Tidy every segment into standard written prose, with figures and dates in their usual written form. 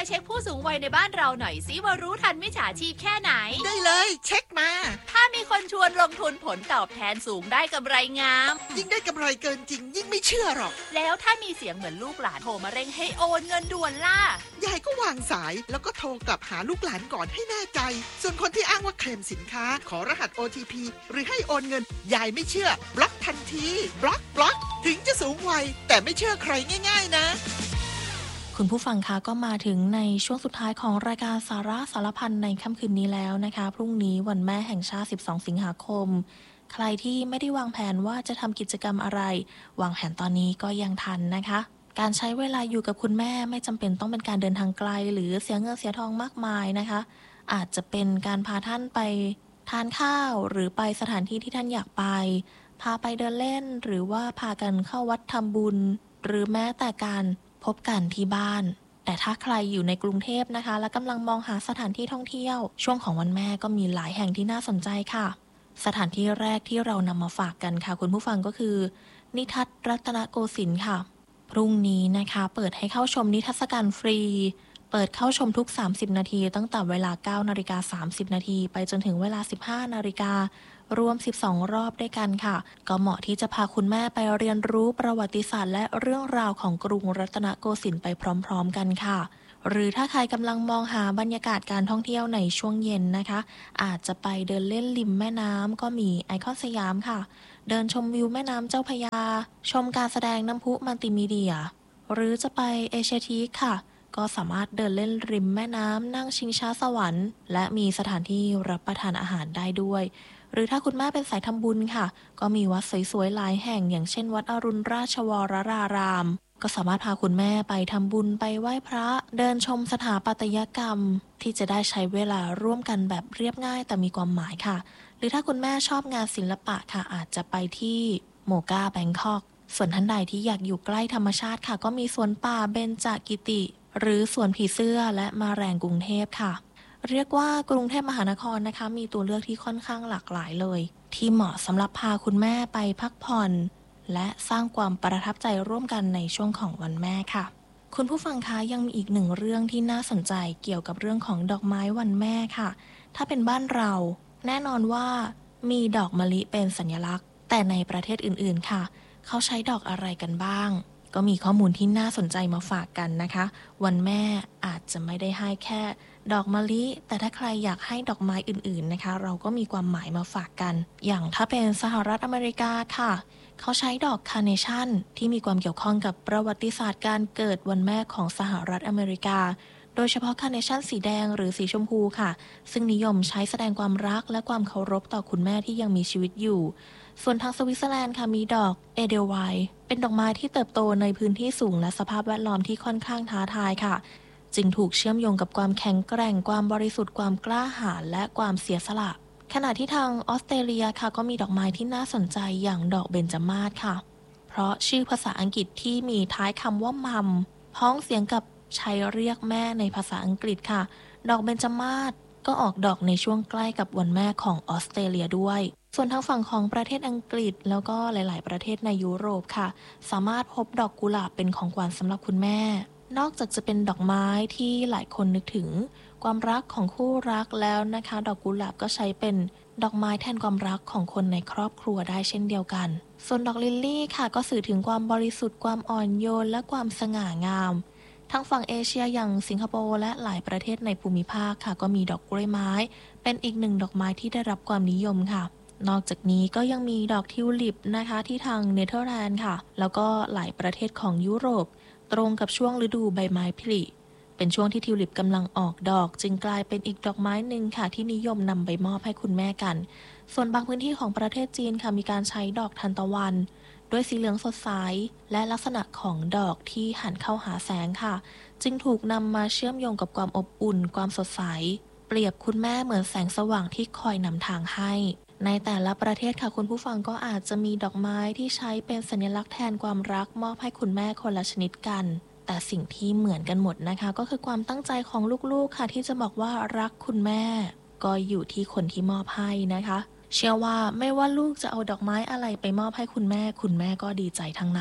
เช็คผู้สูงวัยในบ้านเราหน่อยสิว่ารู้ทันมิจฉาชีพแค่ไหนได้เลยเช็คมาถ้ามีคนชวนลงทุนผลตอบแทนสูงได้กำไรงามยิ่งได้กำไรเกินจริงยิ่งไม่เชื่อหรอกแล้วถ้ามีเสียงเหมือนลูกหลานโทรมาเร่งให้โอนเงินด่วนล่ะยายก็วางสายแล้วก็โทรกลับหาลูกหลานก่อนให้แน่ใจส่วนคนที่อ้างว่าเคลมสินค้าขอรหัส OTP หรือให้โอนเงินยายไม่เชื่อบล็อกทันทีบล็อกถึงจะสูงวัยแต่ไม่เชื่อใครง่ายๆนะคุณผู้ฟังคะก็มาถึงในช่วงสุดท้ายของรายการสาระสารพันในค่ำคืนนี้แล้วนะคะพรุ่งนี้วันแม่แห่งชาติ12สิงหาคมใครที่ไม่ได้วางแผนว่าจะทำกิจกรรมอะไรวางแผนตอนนี้ก็ยังทันนะคะการใช้เวลาอยู่กับคุณแม่ไม่จำเป็นต้องเป็นการเดินทางไกลหรือเสียเงินเสียทองมากมายนะคะอาจจะเป็นการพาท่านไปทานข้าวหรือไปสถานที่ที่ท่านอยากไปพาไปเดินเล่นหรือว่าพากันเข้าวัดทำบุญหรือแม้แต่การพบกันที่บ้านแต่ถ้าใครอยู่ในกรุงเทพนะคะและกำลังมองหาสถานที่ท่องเที่ยวช่วงของวันแม่ก็มีหลายแห่งที่น่าสนใจค่ะสถานที่แรกที่เรานำมาฝากกันค่ะคุณผู้ฟังก็คือนิทรรศรัตนโกสินทร์ค่ะพรุ่งนี้นะคะเปิดให้เข้าชมนิทรรศการฟรีเปิดเข้าชมทุก30นาทีตั้งแต่เวลา 9:30 น.ไปจนถึงเวลา 15:00 น.รวม12รอบด้วยกันค่ะก็เหมาะที่จะพาคุณแม่ไปเรียนรู้ประวัติศาสตร์และเรื่องราวของกรุงรัตนโกสินทร์ไปพร้อมๆกันค่ะหรือถ้าใครกำลังมองหาบรรยากาศการท่องเที่ยวในช่วงเย็นนะคะอาจจะไปเดินเล่นริมแม่น้ำก็มีไอคอนสยามค่ะเดินชมวิวแม่น้ำเจ้าพระยาชมการแสดงน้ำพุมัลติมีเดียหรือจะไปเอเชียทีคค่ะก็สามารถเดินเล่นริมแม่น้ำนั่งชิงช้าสวรรค์และมีสถานที่รับประทานอาหารได้ด้วยหรือถ้าคุณแม่เป็นสายทำบุญค่ะก็มีวัดสวยๆหลายแห่งอย่างเช่นวัดอรุณราชวรรารามก็สามารถพาคุณแม่ไปทำบุญไปไหว้พระเดินชมสถาปัตยกรรมที่จะได้ใช้เวลาร่วมกันแบบเรียบง่ายแต่มีความหมายค่ะหรือถ้าคุณแม่ชอบงานศิลปะค่ะอาจจะไปที่โมกาแบงคอกส่วนท่านใดที่อยากอยู่ใกล้ธรรมชาติค่ะก็มีสวนป่าเบญจกิติหรือสวนผีเสื้อและมาแรงกรุงเทพค่ะเรียกว่ากรุงเทพมหานครนะคะมีตัวเลือกที่ค่อนข้างหลากหลายเลยที่เหมาะสำหรับพาคุณแม่ไปพักผ่อนและสร้างความประทับใจร่วมกันในช่วงของวันแม่ค่ะคุณผู้ฟังคะยังมีอีกหนึ่งเรื่องที่น่าสนใจเกี่ยวกับเรื่องของดอกไม้วันแม่ค่ะถ้าเป็นบ้านเราแน่นอนว่ามีดอกมะลิเป็นสัญลักษณ์แต่ในประเทศอื่นๆค่ะเขาใช้ดอกอะไรกันบ้างก็มีข้อมูลที่น่าสนใจมาฝากกันนะคะวันแม่อาจจะไม่ได้ให้แค่ดอกมะลิแต่ถ้าใครอยากให้ดอกไม้อื่นๆนะคะเราก็มีความหมายมาฝากกันอย่างถ้าเป็นสหรัฐอเมริกาค่ะเขาใช้ดอกคาร์เนชั่นที่มีความเกี่ยวข้องกับประวัติศาสตร์การเกิดวันแม่ของสหรัฐอเมริกาโดยเฉพาะคาร์เนชั่นสีแดงหรือสีชมพูค่ะซึ่งนิยมใช้แสดงความรักและความเคารพต่อคุณแม่ที่ยังมีชีวิตอยู่ส่วนทางสวิตเซอร์แลนด์ค่ะมีดอกเอเดลไวน์เป็นดอกไม้ที่เติบโตในพื้นที่สูงและสภาพแวดล้อมที่ค่อนข้างท้าทายค่ะจึงถูกเชื่อมโยงกับความแข็งแกร่งความบริสุทธิ์ความกล้าหาญและความเสียสละขณะที่ทางออสเตรเลียค่ะก็มีดอกไม้ที่น่าสนใจอย่างดอกเบญจมาศค่ะเพราะชื่อภาษาอังกฤษที่มีท้ายคำว่ามัมพ้องเสียงกับใช้เรียกแม่ในภาษาอังกฤษค่ะดอกเบญจมาศก็ออกดอกในช่วงใกล้กับวันแม่ของออสเตรเลียด้วยส่วนทางฝั่งของประเทศอังกฤษแล้วก็หลายๆประเทศในยุโรปค่ะสามารถพบดอกกุหลาบเป็นของขวัญสำหรับคุณแม่นอกจากจะเป็นดอกไม้ที่หลายคนนึกถึงความรักของคู่รักแล้วนะคะดอกกุหลาบก็ใช้เป็นดอกไม้แทนความรักของคนในครอบครัวได้เช่นเดียวกันส่วนดอกลิลลี่ค่ะก็สื่อถึงความบริสุทธิ์ความอ่อนโยนและความสง่างามทางฝั่งเอเชียอย่างสิงคโปร์และหลายประเทศในภูมิภาคค่ะก็มีดอกกล้วยไม้เป็นอีกหนึ่งดอกไม้ที่ได้รับความนิยมค่ะนอกจากนี้ก็ยังมีดอกทิวลิปนะคะที่ทางเนเธอร์แลนด์ค่ะแล้วก็หลายประเทศของยุโรปตรงกับช่วงฤดูใบไม้ผลิเป็นช่วงที่ทิวลิปกำลังออกดอกจึงกลายเป็นอีกดอกไม้หนึ่งค่ะที่นิยมนำไปมอบให้คุณแม่กันส่วนบางพื้นที่ของประเทศจีนค่ะมีการใช้ดอกทานตะวันด้วยสีเหลืองสดใสและลักษณะของดอกที่หันเข้าหาแสงค่ะจึงถูกนำมาเชื่อมโยงกับความอบอุ่นความสดใสเปรียบคุณแม่เหมือนแสงสว่างที่คอยนำทางให้ในแต่ละประเทศค่ะคุณผู้ฟังก็อาจจะมีดอกไม้ที่ใช้เป็นสัญลักษณ์แทนความรักมอบให้คุณแม่คนละชนิดกันแต่สิ่งที่เหมือนกันหมดนะคะก็คือความตั้งใจของลูกๆค่ะที่จะบอกว่ารักคุณแม่ก็อยู่ที่คนที่มอบให้นะคะเชื่อว่าไม่ว่าลูกจะเอาดอกไม้อะไรไปมอบให้คุณแม่ก็ดีใจทั้งนั้น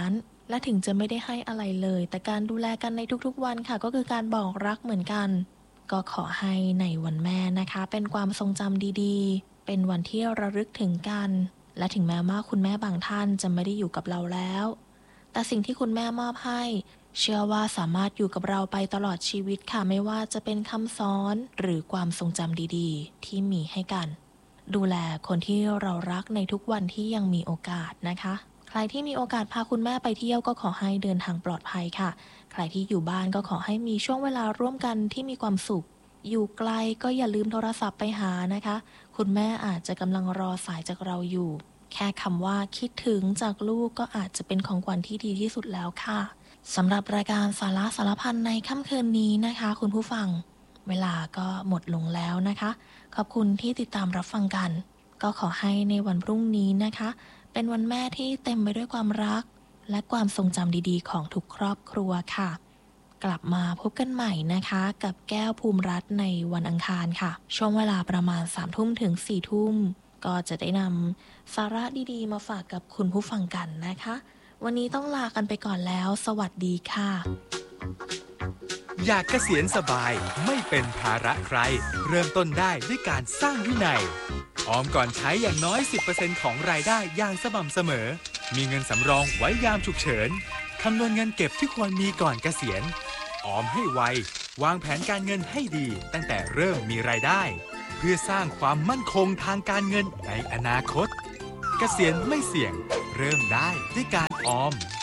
และถึงจะไม่ได้ให้อะไรเลยแต่การดูแลกันในทุกๆวันค่ะก็คือการบอกรักเหมือนกันก็ขอให้ในวันแม่นะคะเป็นความทรงจำดีๆเป็นวันที่ระลึกถึงกันและถึงแม้ว่าคุณแม่บางท่านจะไม่ได้อยู่กับเราแล้วแต่สิ่งที่คุณแม่มอบให้เชื่อว่าสามารถอยู่กับเราไปตลอดชีวิตค่ะไม่ว่าจะเป็นคำสอนหรือความทรงจำดีๆที่มีให้กันดูแลคนที่เรารักในทุกวันที่ยังมีโอกาสนะคะใครที่มีโอกาสพาคุณแม่ไปเที่ยวก็ขอให้เดินทางปลอดภัยค่ะใครที่อยู่บ้านก็ขอให้มีช่วงเวลาร่วมกันที่มีความสุขอยู่ไกลก็อย่าลืมโทรศัพท์ไปหานะคะคุณแม่อาจจะกำลังรอสายจากเราอยู่แค่คำว่าคิดถึงจากลูกก็อาจจะเป็นของขวัญที่ดีที่สุดแล้วค่ะสำหรับรายการสาระสารพันในค่ำคืนนี้นะคะคุณผู้ฟังเวลาก็หมดลงแล้วนะคะขอบคุณที่ติดตามรับฟังกันก็ขอให้ในวันพรุ่งนี้นะคะเป็นวันแม่ที่เต็มไปด้วยความรักและความทรงจำดีๆของทุกครอบครัวค่ะกลับมาพบกันใหม่นะคะกับแก้วภูมิรัตน์ในวันอังคารค่ะช่วงเวลาประมาณ 3 ทุ่มถึง 4 ทุ่มก็จะได้นำสาระดีๆมาฝากกับคุณผู้ฟังกันนะคะวันนี้ต้องลากันไปก่อนแล้วสวัสดีค่ะอยากเกษียณสบายไม่เป็นภาระใครเริ่มต้นได้ด้วยการสร้างวินัยออมก่อนใช้อย่างน้อย 10% ของรายได้อย่างสม่ำเสมอมีเงินสำรองไว้ยามฉุกเฉินคำนวณเงินเก็บที่ควรมีก่อนเกษียณออมให้ไววางแผนการเงินให้ดีตั้งแต่เริ่มมีรายได้เพื่อสร้างความมั่นคงทางการเงินในอนาคตเกษียณไม่เสี่ยงเริ่มได้ด้วยการออม